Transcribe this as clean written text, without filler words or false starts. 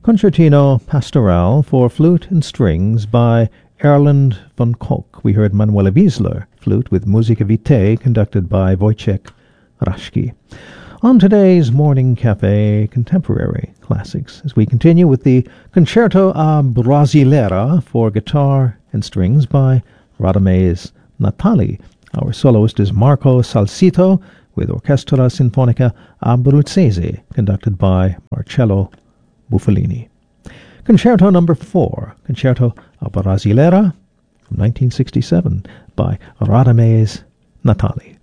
Concertino Pastoral for flute and strings by Erland von Koch. We heard Manuela Wiesler, flute with Musica Vitae, conducted by Wojciech Raszki. On today's Morning Cafe, contemporary classics, as we continue with the Concerto a Brasileira for guitar and strings by Radamés Natali. Our soloist is Marco Salsito with Orchestra Sinfonica Abruzzese, conducted by Marcello Buffalini. Concerto number 4, Concerto a Brasileira from 1967 by Radamés Natali.